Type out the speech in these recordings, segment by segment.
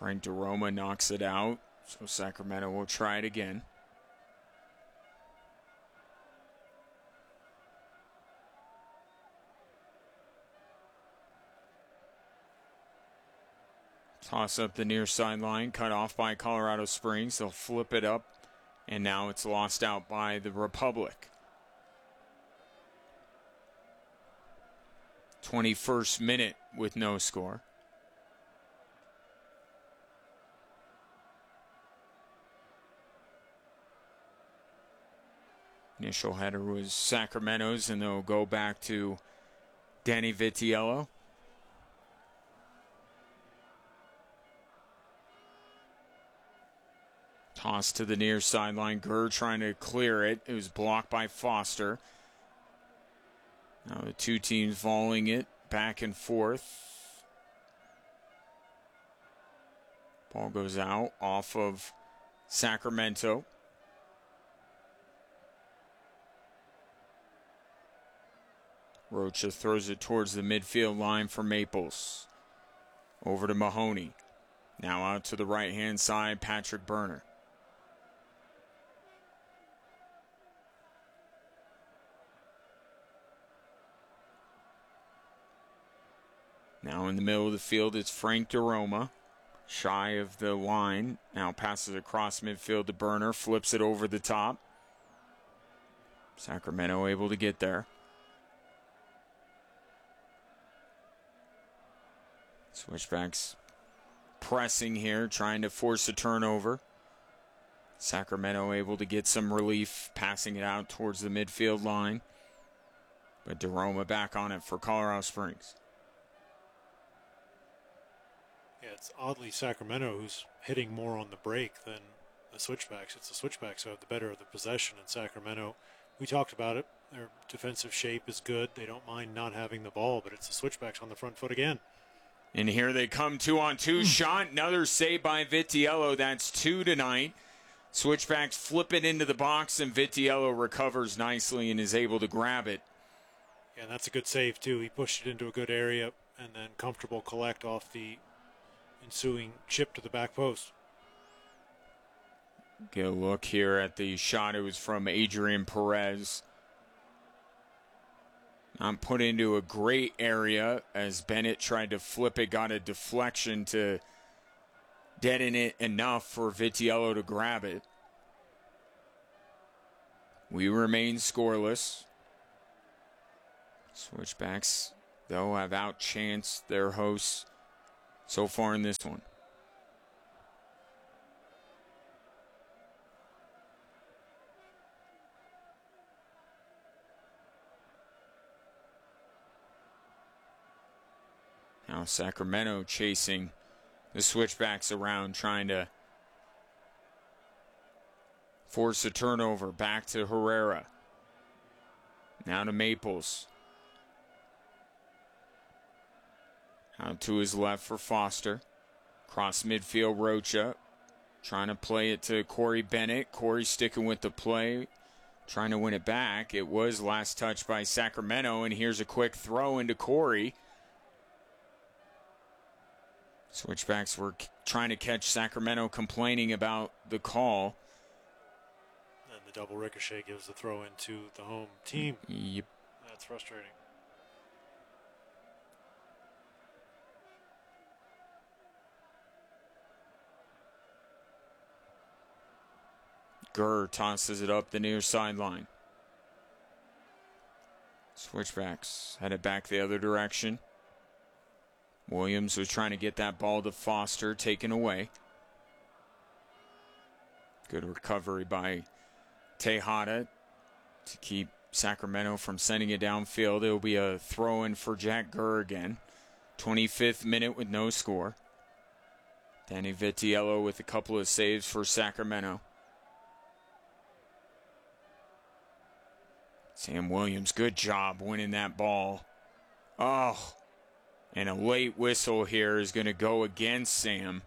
Frank DeRoma knocks it out, so Sacramento will try it again. Toss up the near sideline, cut off by Colorado Springs. They'll flip it up, and now it's lost out by the Republic. 21st minute with no score. Initial header was Sacramento's, and they'll go back to Danny Vitiello. Toss to the near sideline. Gurr trying to clear it. It was blocked by Foster. Now the two teams volleying it back and forth. Ball goes out off of Sacramento. Rocha throws it towards the midfield line for Maples. Over to Mahoney. Now out to the right-hand side, Patrick Berner. Now in the middle of the field, it's Frank DeRoma. Shy of the line. Now passes across midfield to Berner. Flips it over the top. Sacramento able to get there. Switchbacks pressing here, trying to force a turnover. Sacramento able to get some relief, passing it out towards the midfield line. But DeRoma back on it for Colorado Springs. Yeah, it's oddly Sacramento who's hitting more on the break than the Switchbacks. It's the Switchbacks who have the better of the possession in Sacramento. We talked about it. Their defensive shape is good. They don't mind not having the ball, but it's the Switchbacks on the front foot again. And here they come, 2-on-2 shot. Another save by Vitiello. That's 2 tonight. Switchbacks flip it into the box, and Vitiello recovers nicely and is able to grab it. Yeah, and that's a good save, too. He pushed it into a good area and then comfortable collect off the ensuing chip to the back post. Get a look here at the shot. It was from Adrian Perez. Not put into a great area as Bennett tried to flip it, got a deflection to deaden it enough for Vitiello to grab it. We remain scoreless. Switchbacks, though, have outchanced their hosts so far in this one. Now Sacramento chasing the Switchbacks around, trying to force a turnover. Back to Herrera. Now to Maples. Out to his left for Foster. Cross midfield, Rocha. Trying to play it to Corey Bennett. Corey sticking with the play. Trying to win it back. It was last touched by Sacramento, and here's a quick throw into Corey. Switchbacks were trying to catch Sacramento complaining about the call. And the double ricochet gives the throw into the home team. Yep. That's frustrating. Gurr tosses it up the near sideline. Switchbacks headed back the other direction. Williams was trying to get that ball to Foster, taken away. Good recovery by Tejada to keep Sacramento from sending it downfield. It'll be a throw-in for Jack Gurr again. 25th minute with no score. Danny Vitiello with a couple of saves for Sacramento. Sam Williams, good job winning that ball. Oh, and a late whistle here is going to go against Sam.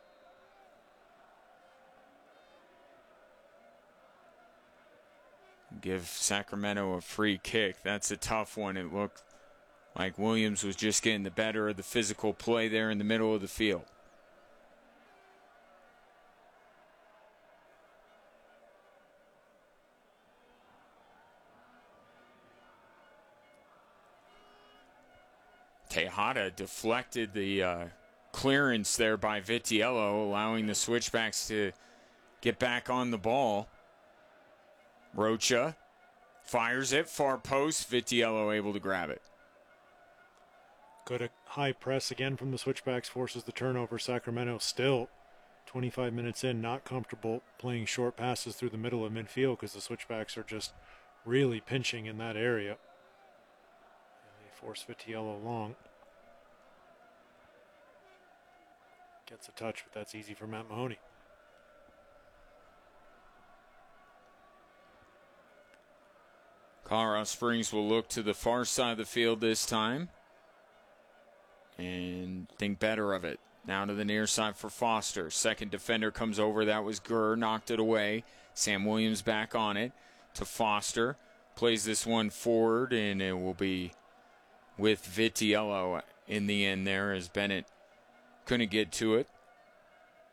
Give Sacramento a free kick. That's a tough one. It looked like Williams was just getting the better of the physical play there in the middle of the field. Tejada deflected the clearance there by Vitiello, allowing the switchbacks to get back on the ball. Rocha fires it, far post. Vitiello able to grab it. Good high press again from the switchbacks, forces the turnover. Sacramento still 25 minutes in, not comfortable playing short passes through the middle of midfield because the switchbacks are just really pinching in that area. And they force Vitiello long. Gets a touch, but that's easy for Matt Mahoney. Colorado Springs will look to the far side of the field this time and think better of it. Now to the near side for Foster. Second defender comes over. That was Gurr. Knocked it away. Sam Williams back on it to Foster. Plays this one forward, and it will be with Vitiello in the end there as Bennett couldn't get to it.